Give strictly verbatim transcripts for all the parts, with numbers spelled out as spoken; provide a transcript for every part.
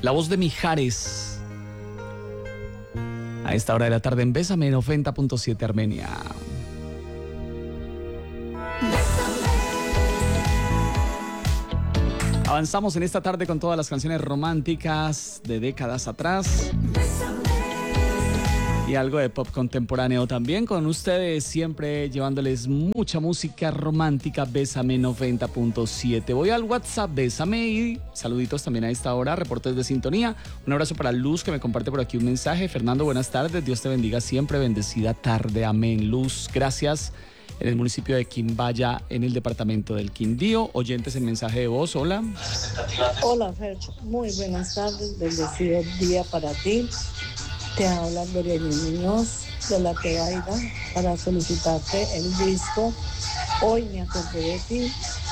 la voz de Mijares. A esta hora de la tarde en Bésame noventa punto siete Armenia. Avanzamos en esta tarde con todas las canciones románticas de décadas atrás. Y algo de pop contemporáneo también con ustedes, siempre llevándoles mucha música romántica. Bésame noventa punto siete. Voy al WhatsApp, Bésame, y saluditos también a esta hora, reportes de sintonía. Un abrazo para Luz, que me comparte por aquí un mensaje. Fernando, buenas tardes, Dios te bendiga siempre, bendecida tarde, amén. Luz, gracias. En el municipio de Quimbaya, en el departamento del Quindío. Oyentes en mensaje de voz, hola. Hola, Fercho, muy buenas tardes, bendecido día para ti. Te habla Gloria Muñoz de La Tebaida para solicitarte el disco Hoy me acordé de ti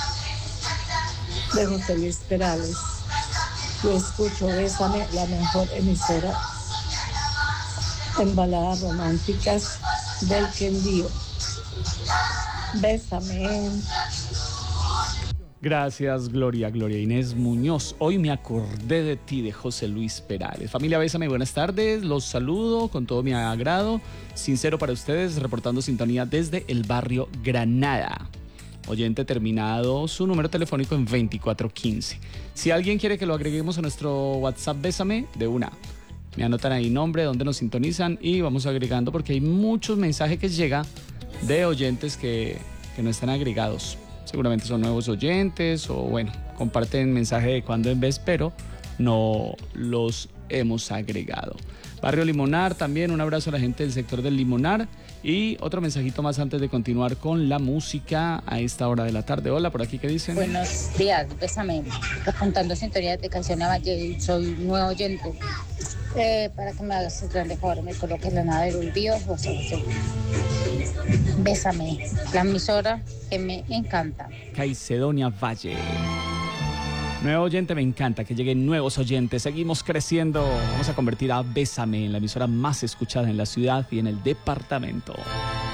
de José Luis Perales. Yo escucho Bésame, la mejor emisora en baladas románticas del Quindío. Bésame. Gracias, Gloria, Gloria Inés Muñoz. Hoy me acordé de ti, de José Luis Perales. Familia, Bésame, buenas tardes. Los saludo con todo mi agrado. Sincero para ustedes, reportando sintonía desde el barrio Granada. Oyente terminado su número telefónico en veinticuatro quince. Si alguien quiere que lo agreguemos a nuestro WhatsApp, Bésame, de una. Me anotan ahí nombre, dónde nos sintonizan y vamos agregando porque hay muchos mensajes que llegan de oyentes que, que no están agregados. Seguramente son nuevos oyentes o bueno, comparten mensaje de cuando en vez, pero no los hemos agregado. Barrio Limonar también, un abrazo a la gente del sector del Limonar. Y otro mensajito más antes de continuar con la música a esta hora de la tarde. Hola, por aquí, ¿qué dicen? Buenos días, Bésame, apuntando sintonía de canciones Valle, soy nuevo oyente. Eh, para que me hagas el grande favor, me coloques la nada del olvido, José. Bésame, la emisora que me encanta. Caicedonia Valle. Nuevo oyente, me encanta que lleguen nuevos oyentes. Seguimos creciendo. Vamos a convertir a Bésame en la emisora más escuchada en la ciudad y en el departamento.